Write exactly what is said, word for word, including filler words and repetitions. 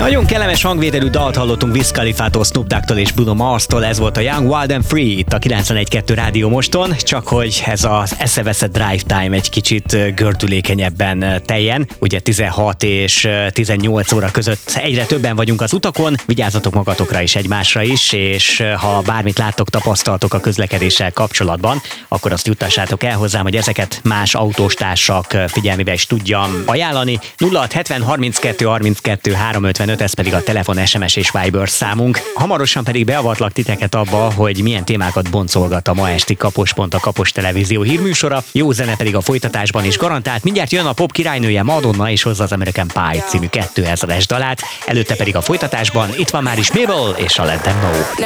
Nagyon kellemes hangvételű dalt hallottunk Wiz Khalifától, Snoop Doggtól és Bruno Mars-tól, ez volt a Young, Wild and Free itt a kilencvenegy kettő Rádió Moston, csak hogy ez az eszeveszett drive time egy kicsit gördülékenyebben teljen. Ugye tizenhat és tizennyolc óra között egyre többen vagyunk az utakon, vigyázzatok magatokra is, egymásra is, és ha bármit láttok, tapasztaltok a közlekedéssel kapcsolatban, akkor azt juttassátok el hozzám, hogy ezeket más autóstársak figyelmébe is tudjam ajánlani. nulla hat hetven harminckettő harminckettő háromszázötvenöt, ez pedig a telefon, es em es és Viber számunk. Hamarosan pedig beavatlak titeket abba, hogy milyen témákat boncolgat a ma esti Kapos Pont, a Kapos Televízió hírműsora. Jó zene pedig a folytatásban is garantált. Mindjárt jön a pop királynője, Madonna, és hozza az American Pie című kétezres dalát. Előtte pedig a folytatásban itt van már is Mabel és a Let Them Know.